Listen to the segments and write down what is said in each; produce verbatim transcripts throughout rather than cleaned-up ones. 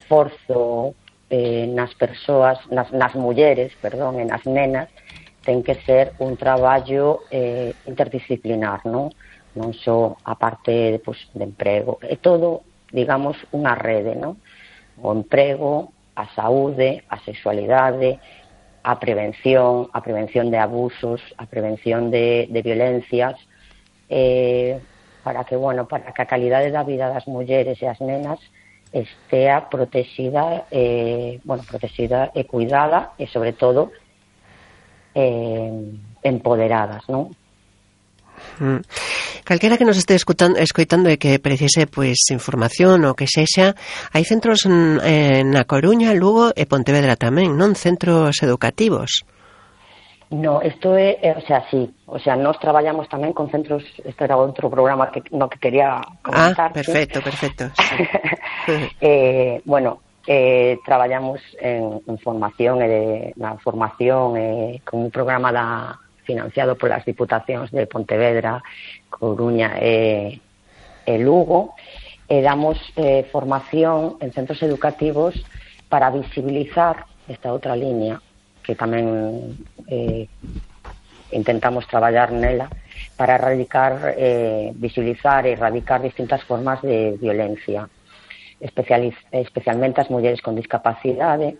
esforzo eh, nas persoas, nas, nas mulleres, perdón, e nas nenas, ten que ser un traballo eh, interdisciplinar, non? Non só a parte pues, de emprego, é todo, digamos, unha rede, non? O emprego, a saúde, a sexualidade, a prevención, a prevención de abusos, a prevención de, de violencias, eh, para que, bueno, para que a calidade da vida das mulleres e as nenas estea protexida, eh, bueno, protexida e cuidada e, sobre todo, eh, empoderadas, non? Mm. Calquera que nos este escutando, escoitando e que precise pois información ou que sexa, hai centros en, na Coruña, Lugo e Pontevedra tamén, non? Centros educativos. No, isto é, é, o sea, sí, o sea, nós traballamos tamén con centros, isto era outro programa que no que quería comentar. Ah, perfecto, ¿sí? perfecto. Sí. eh, bueno, eh, traballamos en, en formación e de, na formación eh, con un programa da, financiado polas diputacións de Pontevedra, Coruña e, e Lugo, e damos eh, formación en centros educativos para visibilizar esta outra línea que tamén eh, intentamos traballar nela para erradicar, eh, visibilizar e erradicar distintas formas de violencia, especialmente as mulleres con discapacidade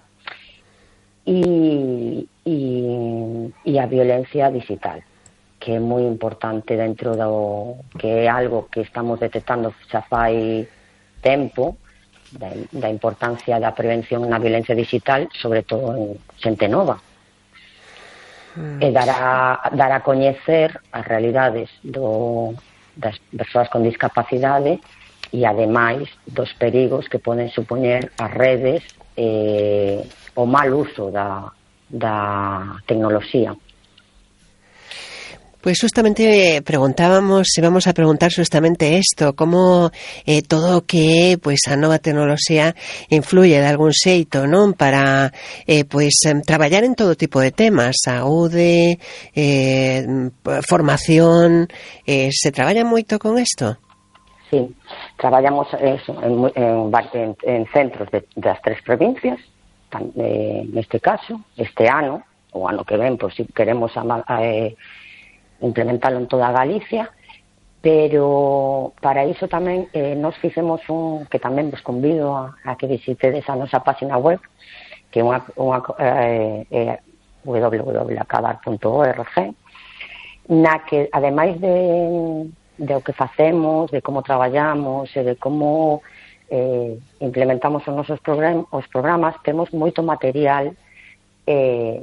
e, e, e a violencia digital, que é moi importante dentro do que é algo que estamos detectando xa fai tempo, Da, da importancia da prevención na violencia digital, sobre todo en xente nova, mm. e dar a, dar a coñecer as realidades do, das persoas con discapacidade e, ademais, dos perigos que poden supoñer as redes e o mal uso da, da tecnoloxía. Pues justamente preguntábamos, íbamos a preguntar justamente esto, como eh, todo o que pois a nova tecnoloxía influye de algún xeito, non? Para eh, pois traballar en todo tipo de temas, saúde, eh, formación, eh, se traballa moito con isto? Sí, traballamos eso, en, en, en, en centros de, das tres provincias, eh, neste caso, este ano, o ano que ven, por si queremos a, eh, implementalo en toda Galicia, pero para iso tamén eh, nos fixemos un, que tamén vos convido a, a que visitedes a nosa página web, que é unha, unha eh, eh, w w w punto acadar punto org, na que, ademais de, de o que facemos, de como traballamos e de como eh, implementamos os nosos program, os programas, temos moito material eh,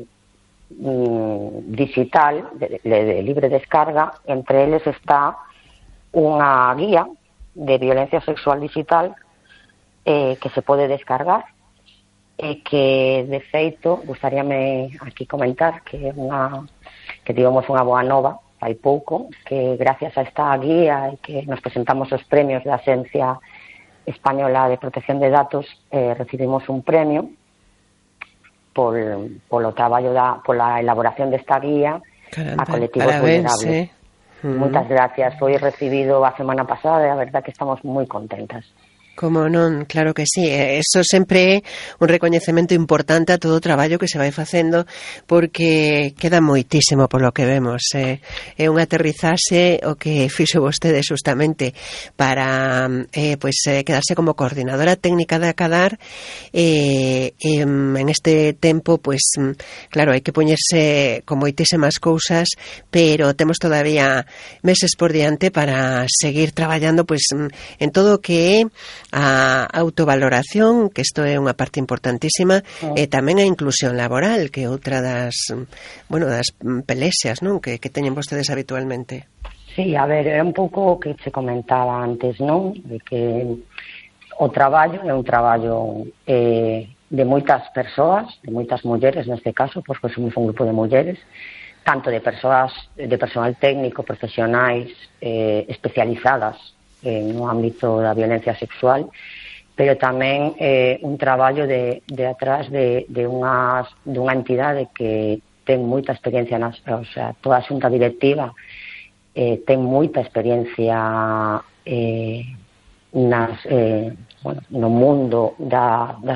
digital de, de, de libre descarga. Entre eles está unha guía de violencia sexual digital eh, que se pode descargar e que, de feito, gustaríame aquí comentar que é unha que tivemos unha boa nova hai pouco, que gracias a esta guía e que nos presentamos os premios da Axencia Española de Protección de Datos, eh, recibimos un premio Por, polo traballo da, pola elaboración desta guía. Caramba, a colectivos vulnerables. Eh? Uh-huh. Moitas gracias, foi recibido a semana pasada e a verdad que estamos moi contentas. Como non, claro que sí. Eso sempre é un recoñecemento importante a todo o traballo que se vai facendo, porque queda moitísimo polo que vemos. É, é un aterrizaxe o que fixo vostede justamente para eh, pues, eh, quedarse como coordinadora técnica de Acadar. Eh, eh, en este tempo, pues, claro, hai que poñerse con moitísimas cousas, pero temos todavía meses por diante para seguir traballando pues, en todo o que é a autovaloración, que isto é unha parte importantísima, oh. e tamén a inclusión laboral, que é outra das, bueno, das pelexas, non, que, que teñen vostedes habitualmente. Sí, a ver, é un pouco o que se comentaba antes, non? De que o traballo é un traballo eh, de moitas persoas, de moitas mulleres neste caso, porque somos un grupo de mulleres, tanto de persoas, de personal técnico, profesionais eh, especializadas no ámbito da violencia sexual, pero tamén eh, un traballo de, de atrás de, de, unhas, de unha entidade que ten moita experiencia, nas, o sea, toda a xunta directiva eh, ten moita experiencia eh, nas, eh, bueno, no mundo da, da